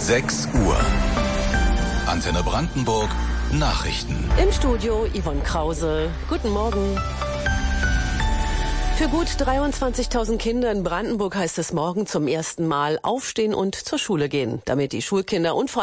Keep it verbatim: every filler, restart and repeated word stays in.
sechs Uhr. Antenne Brandenburg Nachrichten. Im Studio Yvonne Krause. Guten Morgen. Für gut dreiundzwanzigtausend Kinder in Brandenburg heißt es morgen zum ersten Mal aufstehen und zur Schule gehen, damit die Schulkinder und vor